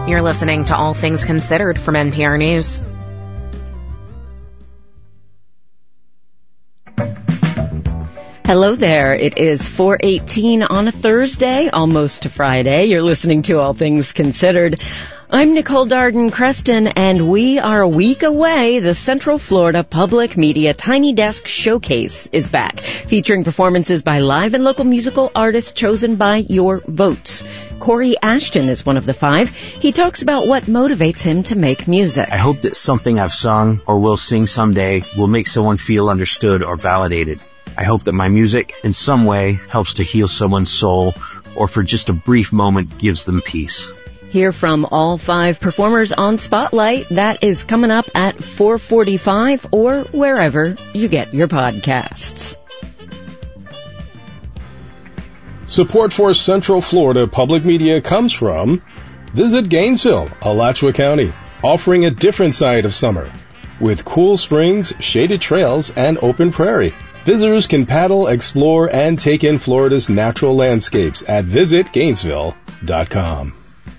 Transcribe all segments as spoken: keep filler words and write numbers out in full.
You're listening to All Things Considered from N P R News. Hello there. It is four eighteen on a Thursday, almost to Friday. You're listening to All Things Considered. I'm Nicole Darden-Creston, and we are a week away. The Central Florida Public Media Tiny Desk Showcase is back, featuring performances by live and local musical artists chosen by your votes. Corey Ashton is one of the five. He talks about what motivates him to make music. I hope that something I've sung or will sing someday will make someone feel understood or validated. I hope that my music in some way helps to heal someone's soul or for just a brief moment gives them peace. Hear from all five performers on Spotlight. That is coming up at four forty-five or wherever you get your podcasts. Support for Central Florida Public Media comes from Visit Gainesville, Alachua County, offering a different side of summer. With cool springs, shaded trails, and open prairie, visitors can paddle, explore, and take in Florida's natural landscapes at visit gainesville dot com.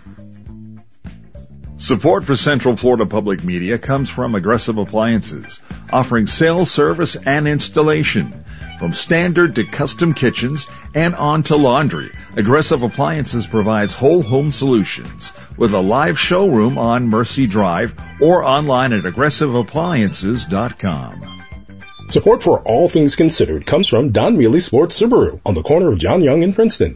Support for Central Florida Public Media comes from Aggressive Appliances, offering sales, service, and installation. From standard to custom kitchens and on to laundry, Aggressive Appliances provides whole home solutions with a live showroom on Mercy Drive or online at aggressive appliances dot com. Support for All Things Considered comes from Don Mealy Sports Subaru on the corner of John Young and Princeton.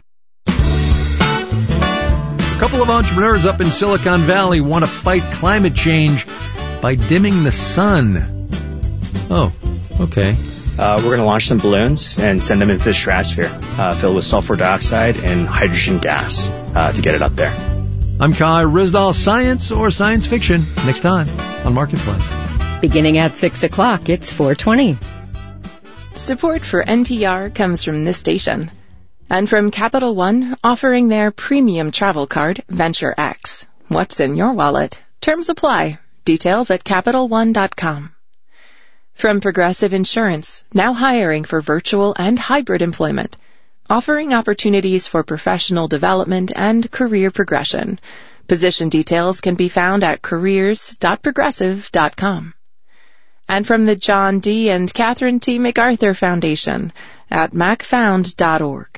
A couple of entrepreneurs up in Silicon Valley want to fight climate change by dimming the sun. Oh, okay. Uh, we're going to launch some balloons and send them into the stratosphere, uh, filled with sulfur dioxide and hydrogen gas uh, to get it up there. I'm Kai Rizdal. Science or science fiction? Next time on Marketplace. Beginning at six o'clock, it's four twenty. Support for N P R comes from this station. And from Capital One, offering their premium travel card, Venture X. What's in your wallet? Terms apply. Details at Capital One dot com. From Progressive Insurance, now hiring for virtual and hybrid employment, offering opportunities for professional development and career progression. Position details can be found at careers dot progressive dot com. And from the John D. and Catherine T. MacArthur Foundation at mac found dot org.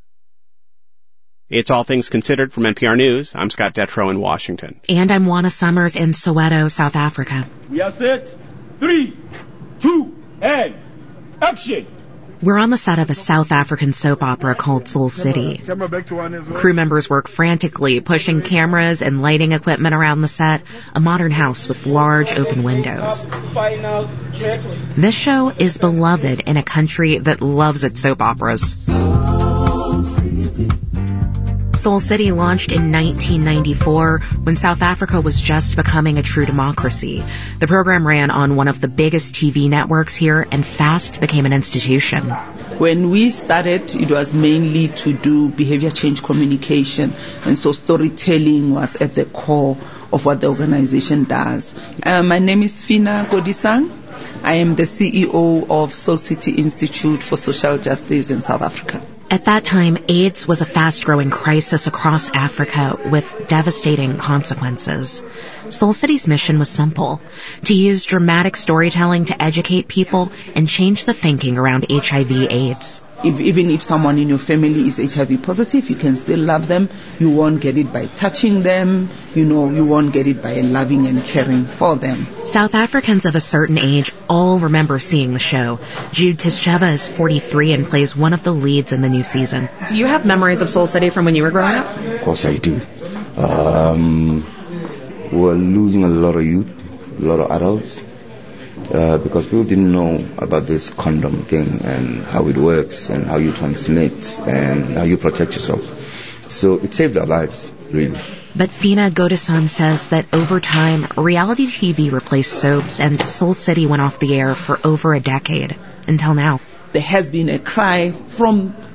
It's All Things Considered from N P R News. I'm Scott Detrow in Washington. And I'm Juana Summers in Soweto, South Africa. We are set. Three, two, and action! We're on the set of a South African soap opera called Soul City. Crew members work frantically, pushing cameras and lighting equipment around the set, a modern house with large open windows. This show is beloved in a country that loves its soap operas. Soul City launched in nineteen ninety-four when South Africa was just becoming a true democracy. The program ran on one of the biggest T V networks here and fast became an institution. When we started, it was mainly to do behavior change communication, and so storytelling was at the core of what the organization does. Uh, my name is Fina Godisang. I am the C E O of Soul City Institute for Social Justice in South Africa. At that time, AIDS was a fast-growing crisis across Africa with devastating consequences. Soul City's mission was simple: to use dramatic storytelling to educate people and change the thinking around H I V AIDS. If, even if someone in your family is H I V positive, you can still love them. You won't get it by touching them. You know, you won't get it by loving and caring for them. South Africans of a certain age all remember seeing the show. Jude Tischeva is forty-three and plays one of the leads in the new season. Do you have memories of Soul City from when you were growing up? Of course I do. Um, we're losing a lot of youth, a lot of adults. Uh, because people didn't know about this condom thing and how it works and how you transmit and how you protect yourself. So it saved our lives, really. But Fina Godisang says that over time, reality T V replaced soaps and Soul City went off the air for over a decade, until now. There has been a cry from